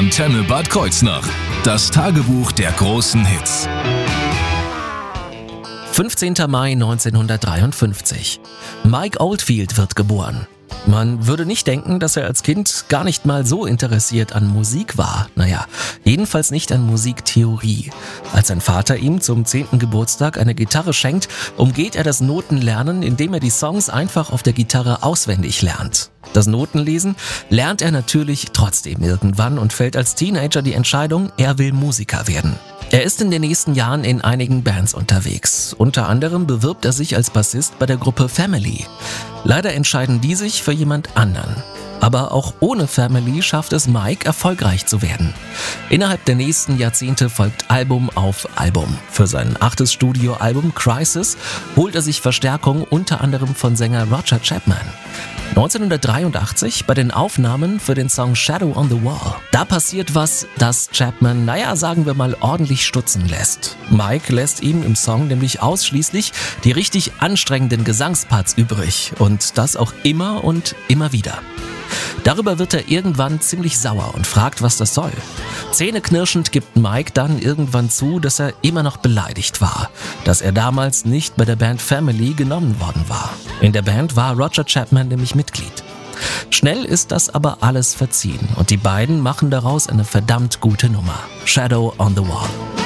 Antenne Bad Kreuznach. Das Tagebuch der großen Hits. 15. Mai 1953. Mike Oldfield wird geboren. Man würde nicht denken, dass er als Kind gar nicht mal so interessiert an Musik war. Naja, jedenfalls nicht an Musiktheorie. Als sein Vater ihm zum 10. Geburtstag eine Gitarre schenkt, umgeht er das Notenlernen, indem er die Songs einfach auf der Gitarre auswendig lernt. Das Notenlesen lernt er natürlich trotzdem irgendwann und fällt als Teenager die Entscheidung, er will Musiker werden. Er ist in den nächsten Jahren in einigen Bands unterwegs. Unter anderem bewirbt er sich als Bassist bei der Gruppe Family. Leider entscheiden die sich für jemand anderen. Aber auch ohne Family schafft es Mike, erfolgreich zu werden. Innerhalb der nächsten Jahrzehnte folgt Album auf Album. Für sein 8. Studioalbum Crisis holt er sich Verstärkung unter anderem von Sänger Roger Chapman. 1983 bei den Aufnahmen für den Song Shadow on the Wall. Da passiert was, das Chapman, sagen wir mal, ordentlich stutzen lässt. Mike lässt ihm im Song nämlich ausschließlich die richtig anstrengenden Gesangsparts übrig. Und das auch immer und immer wieder. Darüber wird er irgendwann ziemlich sauer und fragt, was das soll. Zähneknirschend gibt Mike dann irgendwann zu, dass er immer noch beleidigt war, dass er damals nicht bei der Band Family genommen worden war. In der Band war Roger Chapman nämlich Mitglied. Schnell ist das aber alles verziehen und die beiden machen daraus eine verdammt gute Nummer. Shadow on the Wall.